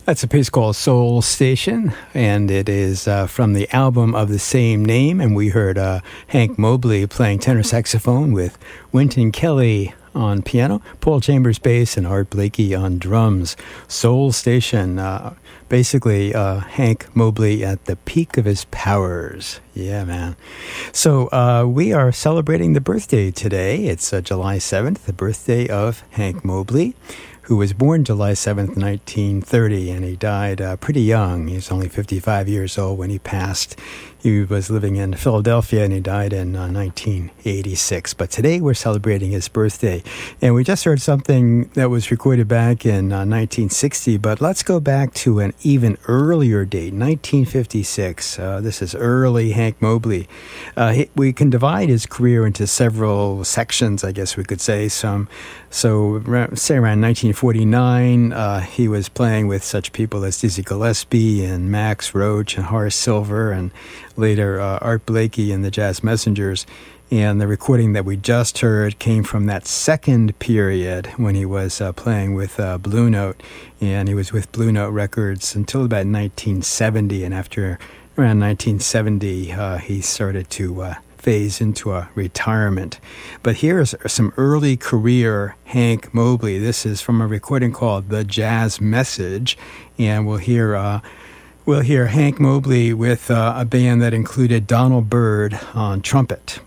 That's a piece called Soul Station, and it is from the album of the same name. And we heard Hank Mobley playing tenor saxophone with Wynton Kelly on piano, Paul Chambers bass, and Art Blakey on drums. Soul Station, basically Hank Mobley at the peak of his powers. Yeah, man. So we are celebrating the birthday today. It's July 7th, the birthday of Hank Mobley, who was born July 7th, 1930, and he died pretty young. He was only 55 years old when he passed. He was living in Philadelphia, and he died in 1986. But today we're celebrating his birthday. And we just heard something that was recorded back in 1960, but let's go back to an even earlier date, 1956. This is early Hank Mobley. We can divide his career into several sections, I guess we could say. So say around 1949, he was playing with such people as Dizzy Gillespie and Max Roach and Horace Silver, and later Art Blakey and the Jazz Messengers. And the recording that we just heard came from that second period when he was playing with Blue Note. And he was with Blue Note Records until about 1970. And after around 1970, he started to phase into a retirement. But here's some early career Hank Mobley. This is from a recording called The Jazz Message. And we'll hear Hank Mobley with a band that included Donald Byrd on trumpet.